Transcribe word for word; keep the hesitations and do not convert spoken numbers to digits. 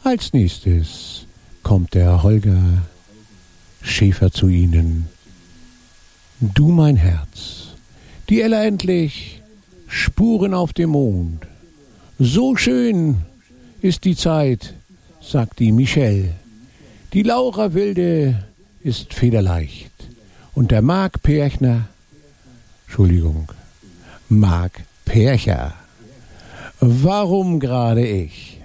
Als nächstes kommt der Holger Schäfer zu Ihnen. Du mein Herz, die Ella endlich, Spuren auf dem Mond. So schön ist die Zeit, sagt die Michelle. Die Laura Wilde ist federleicht. Und der Marc Perchner, Entschuldigung, Marc Percher. Warum gerade ich?